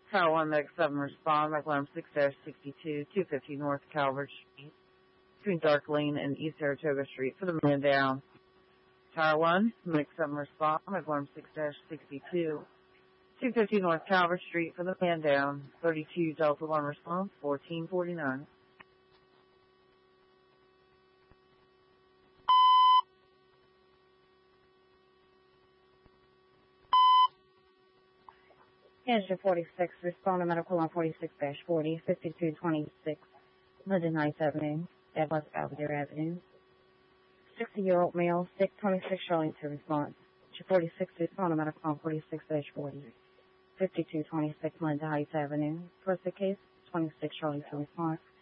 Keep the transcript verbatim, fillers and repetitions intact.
Tower one, Medic seven, respond. McLaren six sixty-two, two fifty North Calvert Street, between Dark Lane and East Saratoga Street for the man down. Tower one, Medic seven, respond. McLaren six sixty-two, two fifty North Calvert Street for the man down. thirty-two Delta one, response, fourteen forty-nine. Engine forty-six, respond to medical on forty-six forty, fifty-two twenty-six, Linden Heights Avenue, at West Belvedere Avenue. sixty-year-old male, sick, twenty-six Charlington response. Engine forty-six, respond to medical on forty-six forty, fifty-two twenty-six, Linden Heights Avenue. First case, twenty-six Charlington response.